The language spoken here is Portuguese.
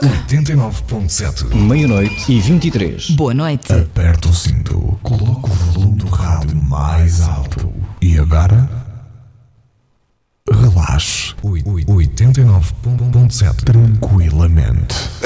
89.7. Meia-noite e 23. Boa noite. Aperta o cinto, coloca o volume do rádio mais alto. E agora? Relaxe. 89.7. Tranquilamente.